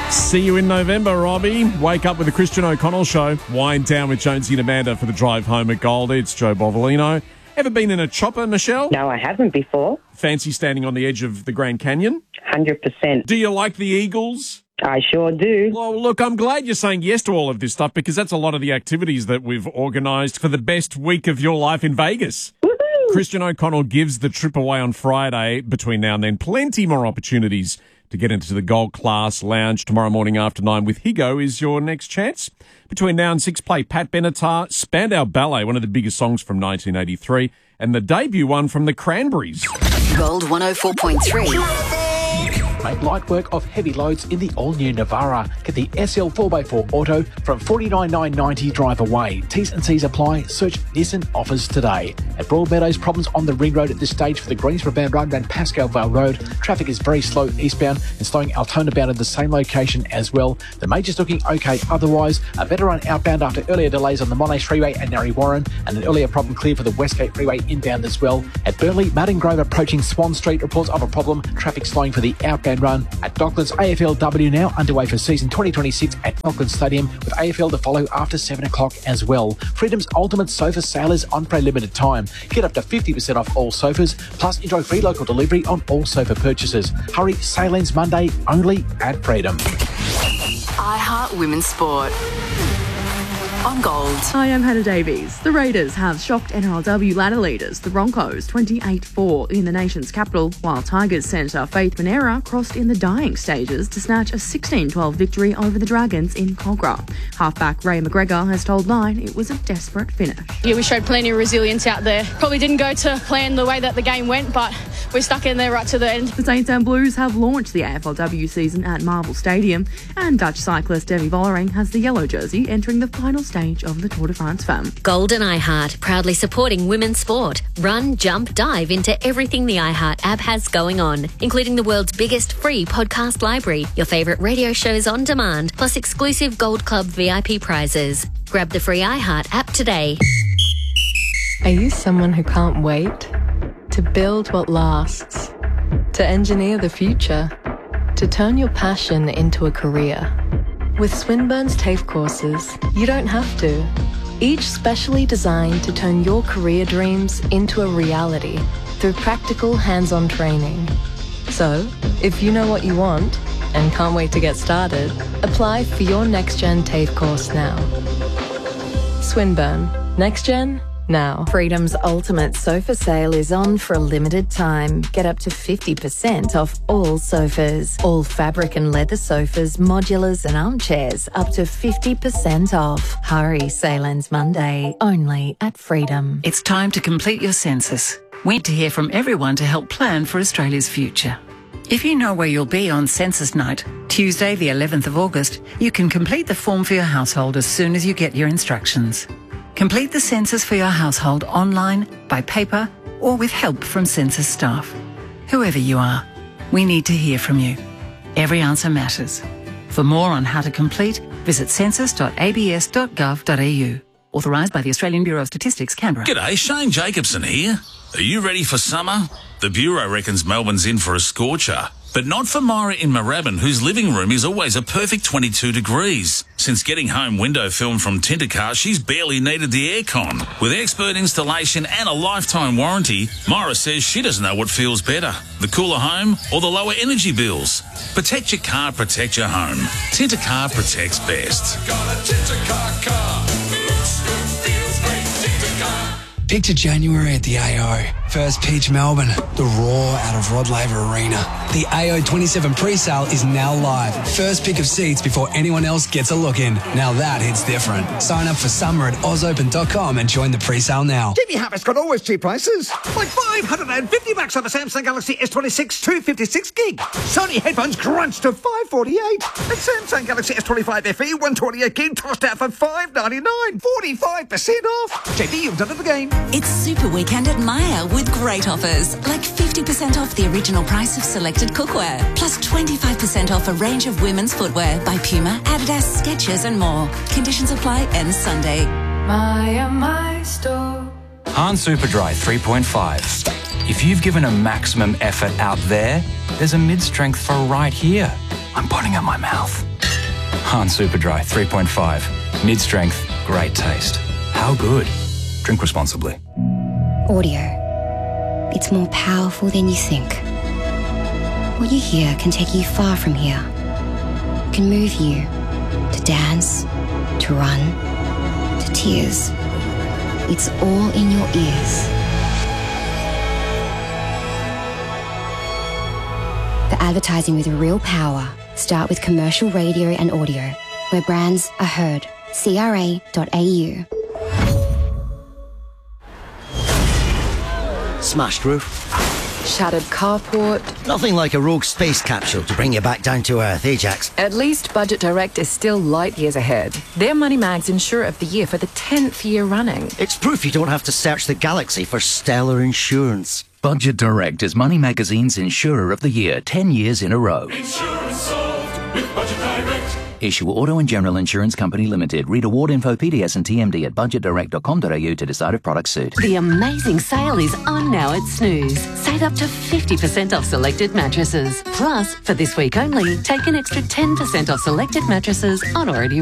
See you in November, Robbie. Wake up with the Christian O'Connell Show. Wind down with Jonesy and Amanda for the drive home at Gold. It's Joe Bovolino. Ever been in a chopper, Michelle? No, I haven't before. Fancy standing on the edge of the Grand Canyon? 100%. Do you like the Eagles? I sure do. Well, look, I'm glad you're saying yes to all of this stuff because that's a lot of the activities that we've organised for the best week of your life in Vegas. Woohoo! Christian O'Connell gives the trip away on Friday. Between now and then, plenty more opportunities to get into the Gold Class Lounge tomorrow morning after 9 with Higo is your next chance. Between now and 6, play Pat Benatar, Spandau Ballet, one of the biggest songs from 1983, and the debut one from the Cranberries. Gold 104.3. Make light work of heavy loads in the all-new Navara. Get the SL 4x4 Auto from $49,990 drive away. T's and C's apply. Search Nissan offers today. At Broadmeadows, problems on the Ring Road at this stage for the Greensboro bound road and Pascal Vale Road. Traffic is very slow eastbound and slowing Altona bound at the same location as well. The major's looking okay otherwise. A better run outbound after earlier delays on the Monash Freeway and Narre Warren, and an earlier problem clear for the Westgate Freeway inbound as well. At Burnley, Martin Grove approaching Swan Street, reports of a problem. Traffic slowing for the outbound run. At Docklands, AFLW now underway for season 2026 at Docklands Stadium, with AFL to follow after 7 o'clock as well. Freedom's ultimate sofa sale is on for a limited time. Get up to 50% off all sofas, plus enjoy free local delivery on all sofa purchases. Hurry, sale ends Monday only at Freedom. iHeart Women's Sport. On Gold. Hi, I'm Hannah Davies. The Raiders have shocked NRLW ladder leaders, the Broncos, 28-4 in the nation's capital, while Tigers centre Faith Monera crossed in the dying stages to snatch a 16-12 victory over the Dragons in Cogra. Halfback Ray McGregor has told Nine it was a desperate finish. Yeah, we showed plenty of resilience out there. Probably didn't go to plan the way that the game went, but we stuck in there right to the end. The Saints and Blues have launched the AFLW season at Marvel Stadium, and Dutch cyclist Demi Vollering has the yellow jersey entering the final stage of the Tour de France fam. Gold and iHeart, proudly supporting women's sport. Run, jump, dive into everything the iHeart app has going on, including the world's biggest free podcast library, your favourite radio shows on demand, plus exclusive Gold Club VIP prizes. Grab the free iHeart app today. Are you someone who can't wait? To build what lasts? To engineer the future? To turn your passion into a career? With Swinburne's TAFE courses, you don't have to. Each specially designed to turn your career dreams into a reality through practical hands-on training. So, if you know what you want and can't wait to get started, apply for your NextGen TAFE course now. Swinburne. NextGen now. Freedom's ultimate sofa sale is on for a limited time. Get up to 50% off all sofas. All fabric and leather sofas, modulars and armchairs up to 50% off. Hurry, sale ends Monday only at Freedom. It's time to complete your census. We need to hear from everyone to help plan for Australia's future. If you know where you'll be on census night, Tuesday the 11th of August, you can complete the form for your household as soon as you get your instructions. Complete the census for your household online, by paper, or with help from census staff. Whoever you are, we need to hear from you. Every answer matters. For more on how to complete, visit census.abs.gov.au. Authorised by the Australian Bureau of Statistics, Canberra. G'day, Shane Jacobson here. Are you ready for summer? The Bureau reckons Melbourne's in for a scorcher. But not for Myra in Moorabbin, whose living room is always a perfect 22 degrees. Since getting home window film from Tintercar, she's barely needed the aircon. With expert installation and a lifetime warranty, Myra says she doesn't know what feels better, the cooler home or the lower energy bills. Protect your car, protect your home. Tintercar protects best. Picture January at the AO. First pitch Melbourne. The roar out of Rod Laver Arena. The AO 27 pre-sale is now live. First pick of seats before anyone else gets a look in. Now that hits different. Sign up for summer at ozopen.com and join the pre-sale now. TV Hub got always cheap prices. Like $550 on the Samsung Galaxy S26 256 gig. Sony headphones crunched to $548. And Samsung Galaxy S25 FE 128 gig tossed out for $599. 45% off. JD, you've done it again. It's Super Weekend at Myer with great offers, like 50% off the original price of selected cookware, plus 25% off a range of women's footwear by Puma, Adidas, Skechers and more. Conditions apply, ends Sunday. Myer, my store. Han Superdry 3.5. If you've given a maximum effort out there, there's a mid-strength for right here. I'm putting at my mouth. Hahn Superdry 3.5. Mid-strength, great taste. How good? Drink responsibly. Audio. It's more powerful than you think. What you hear can take you far from here. Can move you to dance, to run, to tears. It's all in your ears. For advertising with real power, start with commercial radio and audio, where brands are heard. CRA.au. Smashed roof. Shattered carport. Nothing like a rogue space capsule to bring you back down to earth, Ajax. At least Budget Direct is still light years ahead. They're Money Mag's Insurer of the Year for the 10th year running. It's proof you don't have to search the galaxy for stellar insurance. Budget Direct is Money Magazine's Insurer of the Year 10 years in a row. Insurance solved with Budget Direct. Issue Auto and General Insurance Company Limited. Read award info, PDS and TMD at budgetdirect.com.au to decide if products suit. The amazing sale is on now at Snooze. Save up to 50% off selected mattresses. Plus, for this week only, take an extra 10% off selected mattresses on already